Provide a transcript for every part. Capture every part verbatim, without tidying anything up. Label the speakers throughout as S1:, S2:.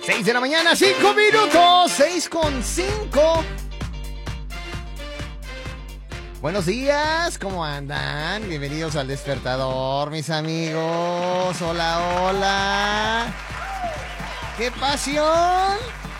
S1: seis de la mañana, cinco minutos, seis con cinco. Buenos días, ¿cómo andan? Bienvenidos al Despertador, mis amigos. Hola, hola. ¡Qué pasión!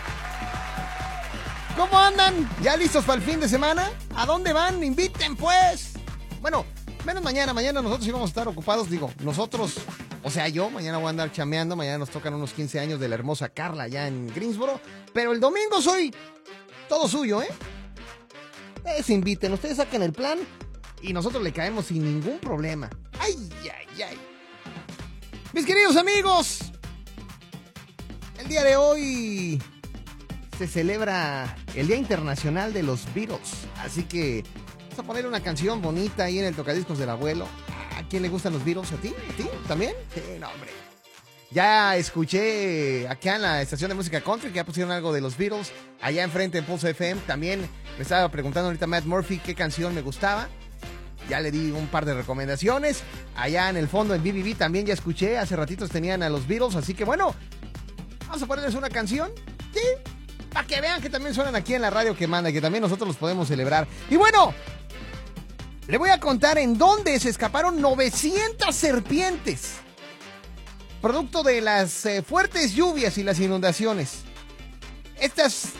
S1: ¿Cómo andan? ¿Ya listos para el fin de semana? ¿A dónde van? Inviten, pues. Bueno, menos mañana. Mañana nosotros íbamos a estar ocupados. Digo, nosotros, o sea, yo, mañana voy a andar chameando. Mañana nos tocan unos quince años de la hermosa Carla allá en Greensboro. Pero el domingo soy todo suyo, ¿eh? Ustedes inviten, ustedes saquen el plan y nosotros le caemos sin ningún problema. ¡Ay, ay, ay! Mis queridos amigos, el día de hoy se celebra el Día Internacional de los Beatles. Así que vamos a poner una canción bonita ahí en el tocadiscos del abuelo. ¿A quién le gustan los Beatles? ¿A ti? ¿A ti? ¿También? Sí, no, hombre. Ya escuché acá en la estación de música country que ya pusieron algo de los Beatles. Allá enfrente en Pulse F M también me estaba preguntando ahorita Matt Murphy qué canción me gustaba. Ya le di un par de recomendaciones. Allá en el fondo en B B B también ya escuché. Hace ratitos tenían a los Beatles. Así que bueno, vamos a ponerles una canción. Sí, para que vean que también suenan aquí en la radio que manda y que también nosotros los podemos celebrar. Y bueno, le voy a contar en dónde se escaparon novecientas serpientes. Producto de las eh, fuertes lluvias y las inundaciones. Estas